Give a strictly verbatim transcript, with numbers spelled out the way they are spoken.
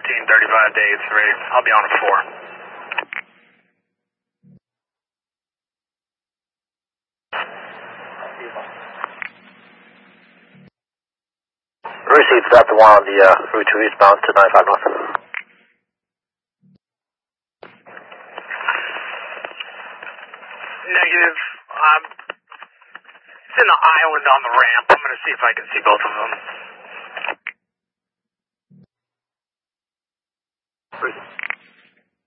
fifteen thirty-five to eight three. I'll be on at four. Received Delta one on the uh, route two eastbound to ninety-five north. Negative. Um, it's in the island on the ramp. I'm going to see if I can see both of them.